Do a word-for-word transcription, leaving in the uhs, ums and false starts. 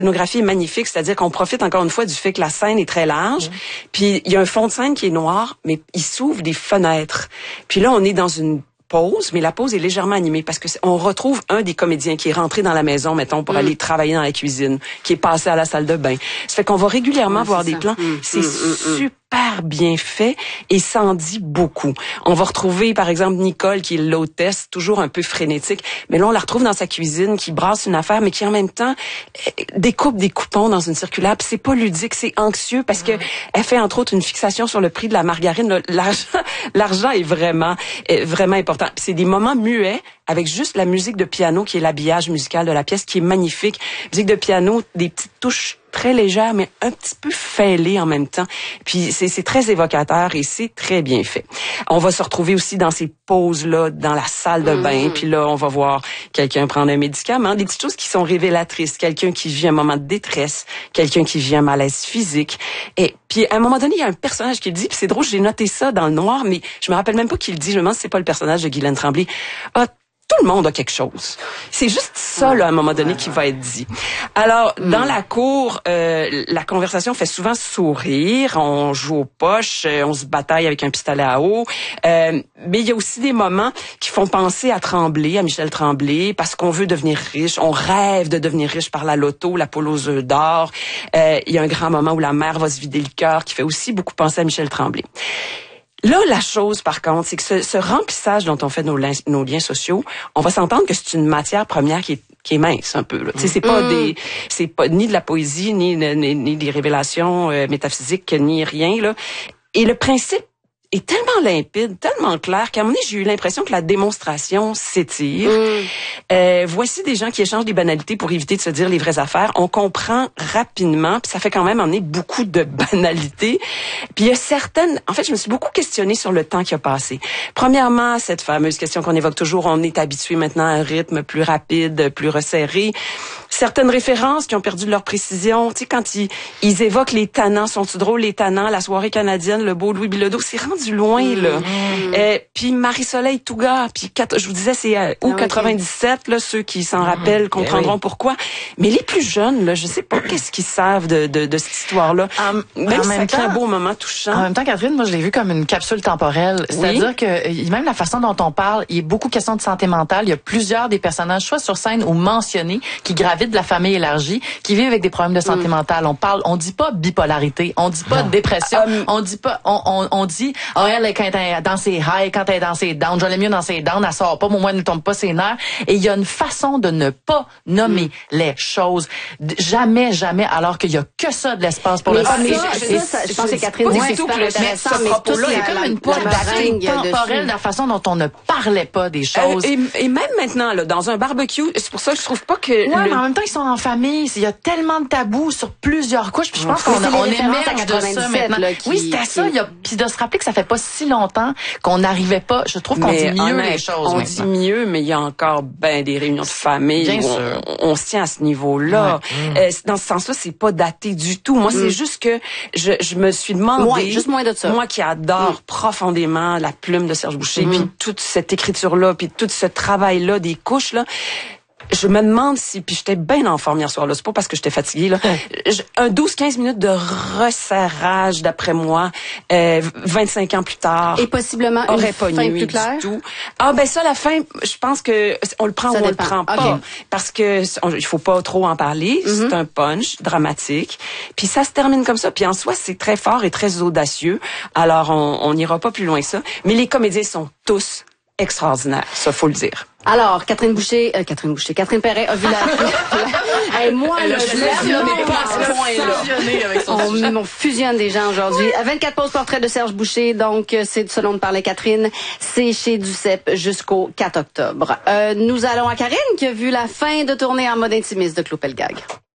scénographie est magnifique, c'est-à-dire qu'on profite encore une fois du fait que la scène est très large, mmh. puis il y a un fond de scène qui est noir, mais il s'ouvre des fenêtres. Puis là, on est dans une pause, mais la pause est légèrement animée parce que on retrouve un des comédiens qui est rentré dans la maison, mettons, pour mmh. aller travailler dans la cuisine, qui est passé à la salle de bain. Ça fait qu'on va régulièrement mmh, voir des ça. plans. Mmh, c'est mmh, super bien fait et ça en dit beaucoup. On va retrouver, par exemple, Nicole, qui est l'hôtesse, toujours un peu frénétique, mais là, on la retrouve dans sa cuisine, qui brasse une affaire, mais qui, en même temps, découpe des coupons dans une circulaire. Puis c'est pas ludique, c'est anxieux parce que elle fait, entre autres, une fixation sur le prix de la margarine. L'argent, l'argent est vraiment, est vraiment important. Puis c'est des moments muets avec juste la musique de piano qui est l'habillage musical de la pièce qui est magnifique. Musique de piano, des petites touches très légères mais un petit peu fêlées en même temps. Puis c'est, c'est très évocateur et c'est très bien fait. On va se retrouver aussi dans ces pauses-là dans la salle de bain. Mmh. Puis là, on va voir quelqu'un prendre un médicament, des petites choses qui sont révélatrices. Quelqu'un qui vit un moment de détresse, quelqu'un qui vit un malaise physique. Et puis à un moment donné, il y a un personnage qui le dit, puis c'est drôle, j'ai noté ça dans le noir, mais je me rappelle même pas qui le dit. Je me demande si c'est pas le personnage de Guylaine Tremblay. Ah, tout le monde a quelque chose. C'est juste ça, là, à un moment donné, qui va être dit. Alors, mm. dans la cour, euh, la conversation fait souvent sourire. On joue aux poches, on se bataille avec un pistolet à eau. Euh, mais il y a aussi des moments qui font penser à Tremblay, à Michel Tremblay, parce qu'on veut devenir riche. On rêve de devenir riche par la loto, la poule aux œufs d'or. Euh, il y a un grand moment où la mère va se vider le cœur, qui fait aussi beaucoup penser à Michel Tremblay. Là, la chose, par contre, c'est que ce, ce remplissage dont on fait nos, liens, nos liens sociaux, on va s'entendre que c'est une matière première qui est, qui est mince un peu. Là. Mm. C'est pas mm. des, c'est pas ni de la poésie, ni, ni, ni des révélations euh, métaphysiques, ni rien là. Et le principe est tellement limpide, tellement clair qu'à un moment donné, j'ai eu l'impression que la démonstration s'étire. Mm. Euh, voici des gens qui échangent des banalités pour éviter de se dire les vraies affaires. On comprend rapidement, puis ça fait quand même emmener beaucoup de banalités. Puis il y a certaines... En fait, je me suis beaucoup questionnée sur le temps qui a passé. Premièrement, cette fameuse question qu'on évoque toujours, on est habitué maintenant à un rythme plus rapide, plus resserré. Certaines références qui ont perdu de leur précision. Tu sais, quand ils, ils évoquent les tannants, sont-ils drôles, les tannants, la soirée canadienne, le beau Louis Bilodeau, c'est rendu loin, là. Mmh. Euh, puis Marie-Soleil Touga, puis je vous disais, c'est euh, août quatre-vingt-dix-sept, là, ceux qui s'en mmh. rappellent comprendront oui. pourquoi. Mais les plus jeunes, là, je sais pas qu'est-ce qu'ils savent de, de, de cette histoire-là. Um, même si ça crée un beau moment touchant. En même temps, Catherine, moi, je l'ai vu comme une capsule temporelle. C'est-à-dire oui. que même la façon dont on parle, il y a beaucoup de questions de santé mentale. Il y a plusieurs des personnages, soit sur scène ou mentionnés, qui gravitent de la famille élargie, qui vivent avec des problèmes de santé mmh. mentale. On parle, on dit pas bipolarité, on dit pas non. dépression, um, on dit pas, on, on, on dit, oh, elle, quand elle est dans ses highs, quand elle est dans ses downs, je l'aime mieux dans ses downs, elle sort pas, au moins elle ne tombe pas ses nerfs. Et il y a une façon de ne pas nommer mmh. les choses. Jamais, jamais, alors qu'il y a que ça de l'espace pour mais le faire. Mais ça, je, ça, je pense que Catherine dit c'est super intéressant, mais tout il y a comme une pointe temporelle de la façon dont on ne parlait pas des choses. Euh, et, et même maintenant, là, dans un barbecue, c'est pour ça que je trouve pas que... Ouais, le... mais en même temps, ils sont en famille. Il y a tellement de tabous sur plusieurs couches. Puis je pense qu'on on émerge de ça maintenant. Là, qui, oui, c'était ça. Il y a, puis de se rappeler que ça fait pas si longtemps qu'on n'arrivait pas. Je trouve qu'on mais dit mieux honnête, les choses. On maintenant. dit mieux, mais il y a encore ben des réunions de famille. Bien où sûr. On, on se tient à ce niveau-là. Ouais. Euh, dans ce sens-là, c'est pas daté du tout. Moi, mm. c'est juste que je, je me suis demandé. Moins, juste moins de ça. Moi qui adore mm. profondément la plume de Serge Boucher, mm. puis toute cette écriture-là, puis tout ce travail-là des couches là. Je me demande si, puis j'étais bien en forme hier soir, là, c'est pas parce que j'étais fatiguée, là. Je, un douze quinze minutes de resserrage, d'après moi, euh, vingt-cinq ans plus tard. Et possiblement aurait une pas fin nuit plus claire? Du tout. Ah, ben ça, la fin, je pense que on le prend ça ou on dépend. le prend pas. Okay. Parce que, on, il faut pas trop en parler. Mm-hmm. C'est un punch dramatique. Puis ça se termine comme ça. Puis en soi, c'est très fort et très audacieux. Alors, on n'ira pas plus loin que ça. Mais les comédiens sont tous extraordinaires. Ça, faut le dire. Alors, Catherine Boucher, euh, Catherine Boucher, Catherine Perret a vu la... hey, moi, là, je l'aime, mais pas à ce point-là. On, on fusionne des gens aujourd'hui. vingt-quatre poses portraits de Serge Boucher, donc c'est ce dont parlait Catherine. C'est chez Duceppe jusqu'au quatre octobre. Euh, nous allons à Karine, qui a vu la fin de tournée en mode intimiste de Clopelgag.